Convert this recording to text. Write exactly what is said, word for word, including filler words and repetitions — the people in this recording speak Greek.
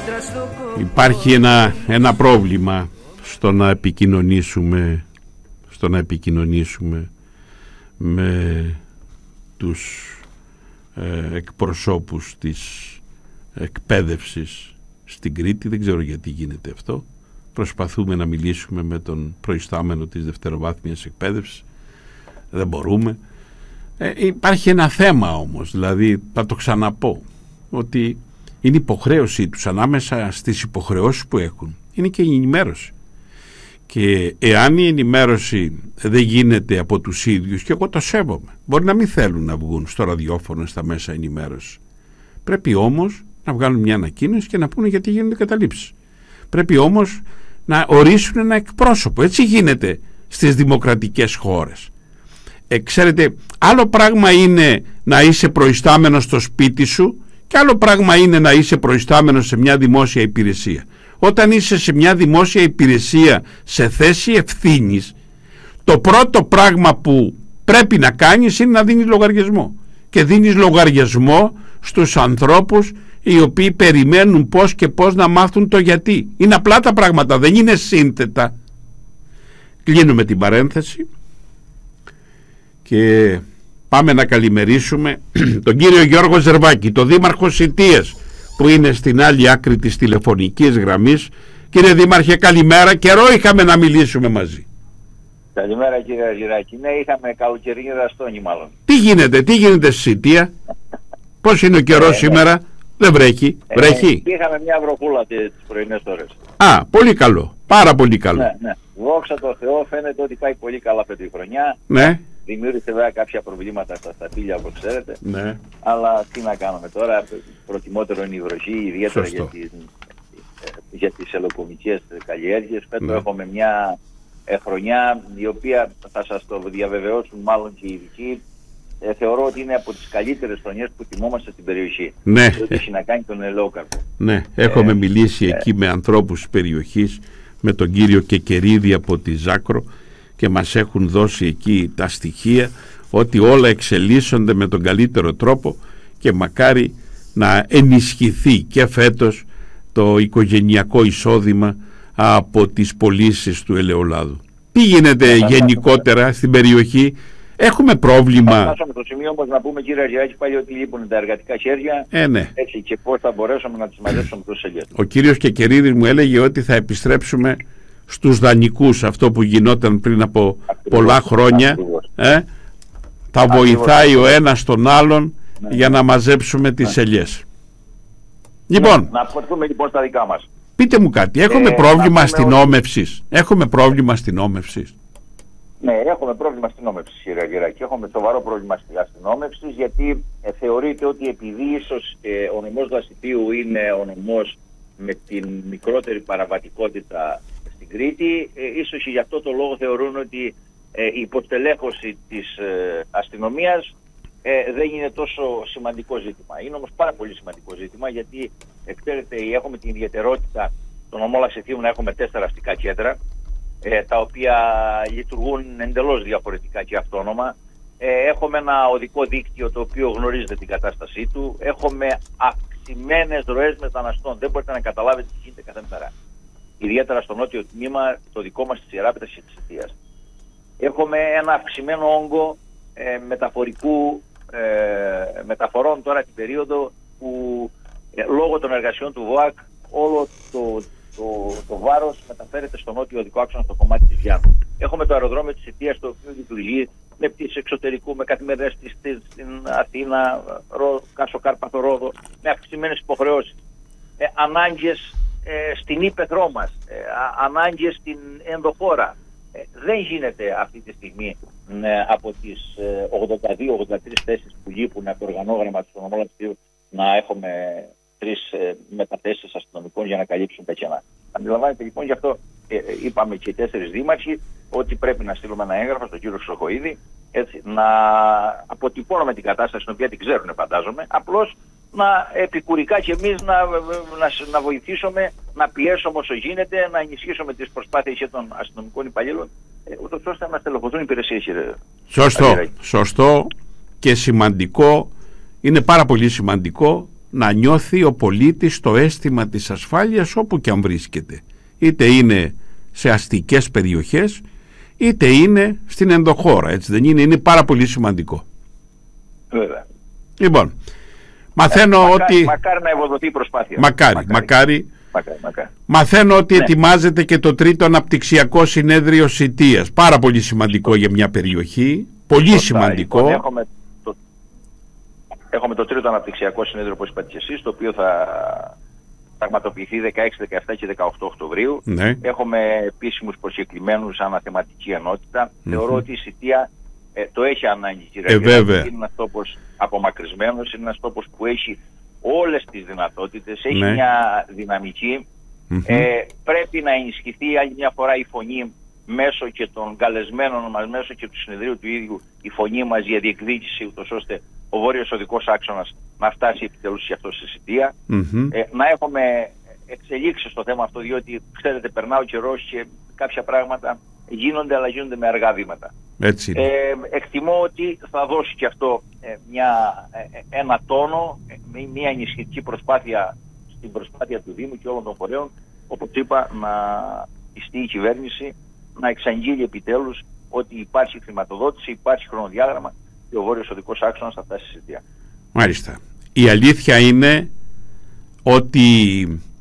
Υπάρχει ένα, ένα πρόβλημα στο να επικοινωνήσουμε στο να επικοινωνήσουμε με τους ε, εκπροσώπους της εκπαίδευσης στην Κρήτη. Δεν ξέρω γιατί γίνεται αυτό. Προσπαθούμε να μιλήσουμε με τον προϊστάμενο της δευτεροβάθμιας εκπαίδευσης, δεν μπορούμε. Ε, υπάρχει ένα θέμα όμως, δηλαδή θα το ξαναπώ, ότι είναι υποχρέωσή τους, ανάμεσα στις υποχρεώσεις που έχουν είναι και η ενημέρωση. Και εάν η ενημέρωση δεν γίνεται από τους ίδιους, και εγώ το σέβομαι, μπορεί να μην θέλουν να βγουν στο ραδιόφωνο, στα μέσα ενημέρωση, πρέπει όμως να βγάλουν μια ανακοίνωση και να πούνε γιατί γίνονται καταλήψεις. Πρέπει όμως να ορίσουν ένα εκπρόσωπο. Έτσι γίνεται στις δημοκρατικές χώρες. Ε, ξέρετε, άλλο πράγμα είναι να είσαι προϊστάμενος στο σπίτι σου και άλλο πράγμα είναι να είσαι προϊστάμενος σε μια δημόσια υπηρεσία. Όταν είσαι σε μια δημόσια υπηρεσία σε θέση ευθύνης, το πρώτο πράγμα που πρέπει να κάνεις είναι να δίνεις λογαριασμό. Και δίνεις λογαριασμό στους ανθρώπους οι οποίοι περιμένουν πώς και πώς να μάθουν το γιατί. Είναι απλά τα πράγματα, δεν είναι σύνθετα. Κλείνουμε την παρένθεση και πάμε να καλημερίσουμε τον κύριο Γιώργο Ζερβάκη, τον δήμαρχο Σιτίας, που είναι στην άλλη άκρη της τηλεφωνικής γραμμής. Κύριε Δήμαρχε, καλημέρα. Καιρό είχαμε να μιλήσουμε μαζί. Καλημέρα κύριε Αργυράκη. Ναι, είχαμε καλοκαιρινή δαστόνη μάλλον. Τι γίνεται, τι γίνεται στη Σιτία? Πώς είναι ο καιρός ε, σήμερα? Ναι. Δεν βρέχει? Ε, βρέχει? Είχαμε μια βροχούλα τις πρωινές ώρες. Α, πολύ καλό. Πάρα πολύ καλό. Ναι, ναι. Δόξα τω Θεώ, φαίνεται ότι πάει πολύ καλά αυτή τη χρονιά. Ναι. Δημιούργησε βέβαια κάποια προβλήματα στα σταφύλια, όπως ξέρετε. Ναι. Αλλά τι να κάνουμε τώρα, προτιμότερο είναι η βροχή, ιδιαίτερα για τις, για τις ελοκομικές καλλιέργειες. Φέτος ναι. έχουμε μια ε, χρονιά η οποία θα σας το διαβεβαιώσουν μάλλον και οι ειδικοί. Ε, θεωρώ ότι είναι από τις καλύτερες χρονιές που τιμόμαστε στην περιοχή. Ναι. Ότι έχει να κάνει τον ελαιόκαρπο. Ναι, έχουμε ε, μιλήσει ε, εκεί με ανθρώπους της περιοχής, με τον κύριο Κεκερίδη από τη Ζάκρο, και μας έχουν δώσει εκεί τα στοιχεία ότι όλα εξελίσσονται με τον καλύτερο τρόπο και μακάρι να ενισχυθεί και φέτος το οικογενειακό εισόδημα από τις πωλήσεις του ελαιολάδου. Τι γίνεται γενικότερα στην περιοχή? Έχουμε πρόβλημα. Θα φτάσουμε το σημείο όμως να πούμε, κύριε Αργυράκη, πάλι ότι λείπουν τα εργατικά χέρια. Ε, ναι. Έτσι, και πώς θα μπορέσουμε να τις μαζέψουμε τους ελιές. Ο κύριος Κεκερίδης μου έλεγε ότι θα επιστρέψουμε στους δανεικούς, αυτό που γινόταν πριν από ακριβώς, πολλά χρόνια. Ε, θα ακριβώς, βοηθάει ακριβώς. ο ένας τον άλλον ναι. για να μαζέψουμε τις ναι. ελιές. Λοιπόν, ναι. να αποφερθούμε λοιπόν στα δικά μας. Πείτε μου κάτι, έχουμε ε, πρόβλημα αστυνόμευσης. Ότι... Έχουμε πρόβλημα αστυνόμευσης. Ναι, έχουμε πρόβλημα αστυνόμευσης, κύριε Αργυράκη. Έχουμε σοβαρό πρόβλημα αστυνόμευσης, γιατί ε, θεωρείται ότι επειδή ίσως ε, ο νομός Δασιτίου είναι ο νομός με την μικρότερη παραβατικότητα στην Κρήτη, ε, ίσως και γι' αυτό το λόγο θεωρούν ότι ε, η υποστελέχωση της ε, αστυνομίας ε, δεν είναι τόσο σημαντικό ζήτημα. Είναι όμως πάρα πολύ σημαντικό ζήτημα, γιατί ε, ξέρετε, έχουμε την ιδιαιτερότητα των νομών Δασιτίου να έχουμε τέσσερα αστικά κέντρα, ε, τα οποία λειτουργούν εντελώς διαφορετικά και αυτόνομα. Ε, έχουμε ένα οδικό δίκτυο το οποίο γνωρίζετε την κατάστασή του. Έχουμε αυξημένες ροές μεταναστών. Δεν μπορείτε να καταλάβετε τι γίνεται κάθε μέρα. Ιδιαίτερα στο νότιο τμήμα, το δικό μας της Ιεράπετας και της Σιτίας. Έχουμε ένα αυξημένο όγκο ε, μεταφορικού ε, μεταφορών τώρα την περίοδο που ε, λόγω των εργασιών του ΒΟΑΚ όλο το, το, το βάρος μεταφέρεται στο νότιο οδικό άξονα, στο κομμάτι της Βιάνου. Έχουμε το αεροδρόμιο της Σιτίας, το οποίο λειτουργεί με πτήσεις εξωτερικού, με καθημερινές πτήσεις στην Αθήνα, Ρο, Κάσο Κάρπαθο, Ρόδο, με αυξημένες υποχρεώσεις. Ε, ανάγκες ε, στην ύπαιθρό μας, ε, ανάγκες στην ενδοχώρα. Ε, δεν γίνεται αυτή τη στιγμή ε, από τις ε, ογδόντα δύο ογδόντα τρεις θέσεις που λείπουν από το οργανόγραμμα του νομού Δασιτίου να έχουμε τρεις ε, μεταθέσεις αστυνομικών για να καλύψουν τα κενά. Αντιλαμβάνετε λοιπόν, γι' αυτό ε, είπαμε και οι τέσσερις δήμαρχοι ότι πρέπει να στείλουμε ένα έγγραφο στον κύριο Χρυσοχοΐδη, έτσι, να αποτυπώνουμε την κατάσταση, στην οποία την ξέρουν φαντάζομαι, απλώς να επικουρικά και εμείς να, να, να βοηθήσουμε, να πιέσουμε όσο γίνεται, να ενισχύσουμε τις προσπάθειες και των αστυνομικών υπαλλήλων, ε, ούτως ώστε να στελεχωθούν υπηρεσίες. Σωστό, σωστό και σημαντικό. Είναι πάρα πολύ σημαντικό να νιώθει ο πολίτης το αίσθημα της ασφάλειας όπου και αν βρίσκεται, είτε είναι σε αστικές περιοχές είτε είναι στην ενδοχώρα, έτσι δεν είναι? Είναι πάρα πολύ σημαντικό. Βέβαια. Λοιπόν, μαθαίνω ε, ότι... Μακάρι, μακάρι να ευοδοθεί η προσπάθεια. Μακάρι, μακάρι. μακάρι. μακάρι, μακάρι. Μαθαίνω ότι ναι. ετοιμάζεται και το τρίτο αναπτυξιακό συνέδριο Σιτίας. Πάρα πολύ σημαντικό για μια περιοχή. Πολύ Σωστά. σημαντικό. Λοιπόν, έχουμε, το, έχουμε το τρίτο αναπτυξιακό συνέδριο, όπως είπατε και εσείς, το οποίο θα πραγματοποιηθεί δεκαέξι, δεκαεπτά και δεκαοκτώ Οκτωβρίου. Ναι. Έχουμε επίσημους προσκεκλημένους ανά θεματική ενότητα. Mm-hmm. Θεωρώ ότι η Σιτία ε, το έχει ανάγκη, κύριε ε, Είναι ένας τόπος απομακρυσμένος, είναι ένας τόπος που έχει όλες τις δυνατότητες, έχει ναι. μια δυναμική. Mm-hmm. Ε, πρέπει να ενισχυθεί άλλη μια φορά η φωνή μέσω και των καλεσμένων μας, μέσω και του συνεδρίου του ίδιου, η φωνή μας για διεκδίκηση, ούτως ώστε ο βόρειος οδικός άξονας να φτάσει επιτέλους και αυτό στη Σιτία. Mm-hmm. Ε, να έχουμε εξελίξεις στο θέμα αυτό, διότι ξέρετε, περνά ο καιρός και κάποια πράγματα γίνονται, αλλά γίνονται με αργά βήματα. Έτσι είναι. Ε, εκτιμώ ότι θα δώσει και αυτό ε, μια, ε, ένα τόνο, ε, μια ενισχυτική προσπάθεια στην προσπάθεια του Δήμου και όλων των φορέων, όπως είπα, να πιστεί η κυβέρνηση να εξαγγείλει επιτέλους ότι υπάρχει χρηματοδότηση, υπάρχει χρονοδιάγραμμα και ο βόρειος οδικός άξονας θα φτάσει στη Σιτία. Μάλιστα. Η αλήθεια είναι ότι